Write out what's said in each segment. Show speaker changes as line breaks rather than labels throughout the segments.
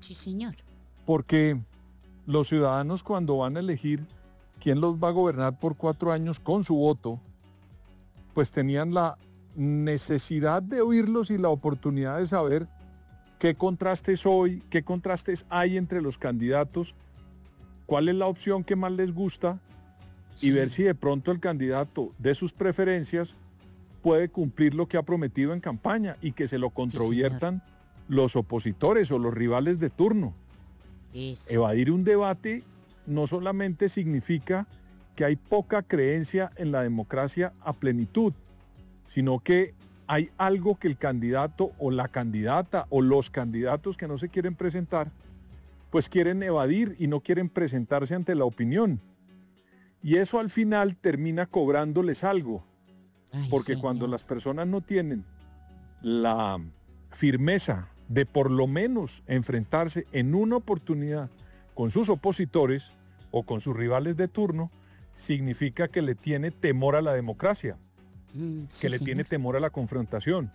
Sí, señor.
Porque los ciudadanos, cuando van a elegir quién los va a gobernar por 4 años con su voto, pues tenían la necesidad de oírlos y la oportunidad de saber qué contrastes hay entre los candidatos, cuál es la opción que más les gusta, y ver si de pronto el candidato de sus preferencias puede cumplir lo que ha prometido en campaña y que se lo controviertan los opositores o los rivales de turno. Evadir un debate no solamente significa que hay poca creencia en la democracia a plenitud, sino que hay algo que el candidato o la candidata o los candidatos que no se quieren presentar, pues quieren evadir y no quieren presentarse ante la opinión. Y eso al final termina cobrándoles algo, porque cuando las personas no tienen la firmeza de por lo menos enfrentarse en una oportunidad con sus opositores o con sus rivales de turno, significa que le tiene temor a la democracia, que le tiene temor a la confrontación.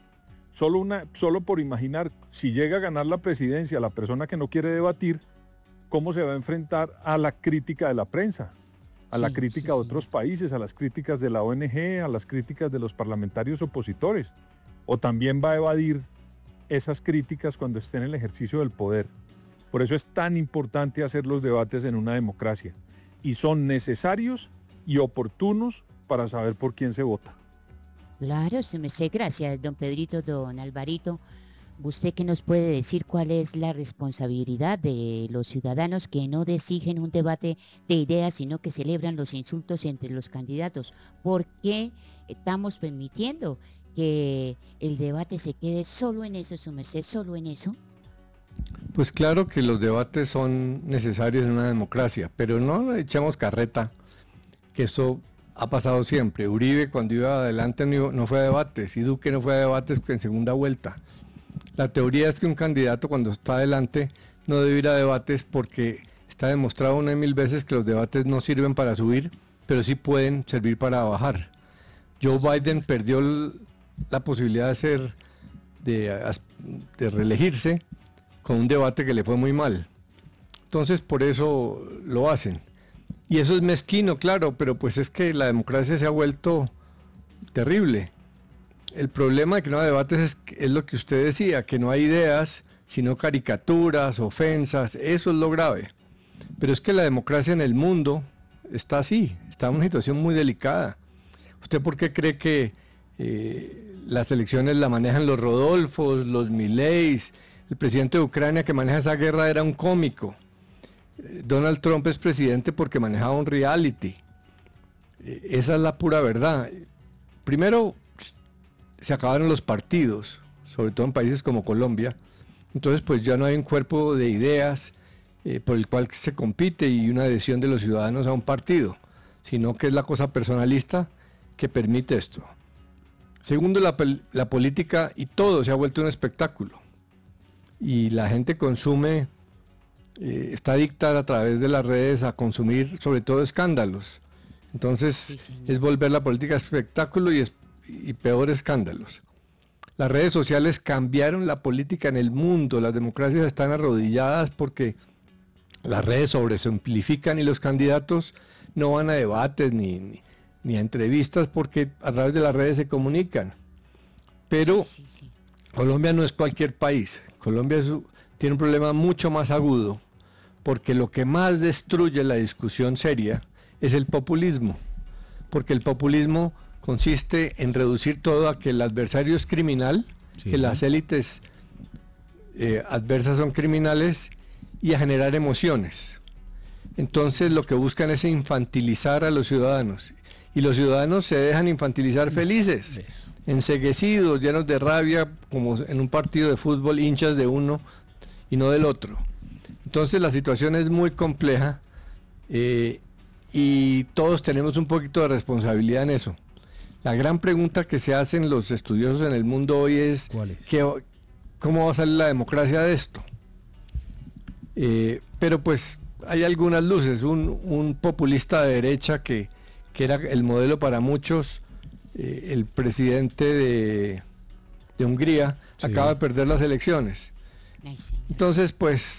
Solo por imaginar, si llega a ganar la presidencia la persona que no quiere debatir, ¿cómo se va a enfrentar a la crítica de la prensa? A la crítica de otros países, a las críticas de la ONG, a las críticas de los parlamentarios opositores. O también va a evadir esas críticas cuando esté en el ejercicio del poder. Por eso es tan importante hacer los debates en una democracia. Y son necesarios y oportunos para saber por quién se vota.
Claro, se me sé. Gracias, don Pedrito, don Alvarito. ¿Usted qué nos puede decir cuál es la responsabilidad de los ciudadanos que no exigen un debate de ideas, sino que celebran los insultos entre los candidatos? ¿Por qué estamos permitiendo que el debate se quede solo en eso, su merced, solo en eso?
Pues claro que los debates son necesarios en una democracia, pero no echamos carreta, que eso ha pasado siempre. Uribe cuando iba adelante no fue a debates, y Duque no fue a debates en segunda vuelta. La teoría es que un candidato cuando está adelante no debe ir a debates porque está demostrado 1.000 veces que los debates no sirven para subir, pero sí pueden servir para bajar. Joe Biden perdió la posibilidad de reelegirse con un debate que le fue muy mal. Entonces por eso lo hacen. Y eso es mezquino, claro, pero pues es que la democracia se ha vuelto terrible. El problema de que no hay debates es lo que usted decía, que no hay ideas, sino caricaturas, ofensas, eso es lo grave. Pero es que la democracia en el mundo está así, está en una situación muy delicada. ¿Usted por qué cree que las elecciones la manejan los Rodolfos, los Mileis? El presidente de Ucrania que maneja esa guerra era un cómico. Donald Trump es presidente porque manejaba un reality. Esa es la pura verdad. Primero, se acabaron los partidos, sobre todo en países como Colombia. Entonces, pues ya no hay un cuerpo de ideas por el cual se compite y una adhesión de los ciudadanos a un partido, sino que es la cosa personalista que permite esto. Segundo, la política y todo se ha vuelto un espectáculo. Y la gente consume, está adicta a través de las redes a consumir sobre todo escándalos. Entonces es volver la política espectáculo y peor escándalos. Las redes sociales cambiaron la política en el mundo, las democracias están arrodilladas porque las redes sobresimplifican y los candidatos no van a debates ni a entrevistas porque a través de las redes se comunican. Pero Colombia no es cualquier país. Colombia tiene un problema mucho más agudo, porque lo que más destruye la discusión seria es el populismo, porque el populismo consiste en reducir todo a que el adversario es criminal, que las élites adversas son criminales y a generar emociones. Entonces lo que buscan es infantilizar a los ciudadanos, y los ciudadanos se dejan infantilizar felices, enceguecidos, llenos de rabia, como en un partido de fútbol, hinchas de uno y no del otro. Entonces la situación es muy compleja y todos tenemos un poquito de responsabilidad en eso. La gran pregunta que se hacen los estudiosos en el mundo hoy es, ¿cómo va a salir la democracia de esto? Pero pues hay algunas luces. Un populista de derecha que era el modelo para muchos, el presidente de Hungría, acaba de perder las elecciones. Entonces, pues